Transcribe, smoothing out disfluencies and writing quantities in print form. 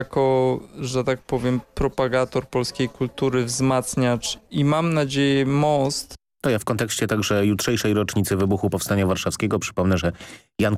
jako, że tak powiem, propagator polskiej kultury, wzmacniacz i mam nadzieję most. To ja w kontekście także jutrzejszej rocznicy wybuchu Powstania Warszawskiego przypomnę, że Jan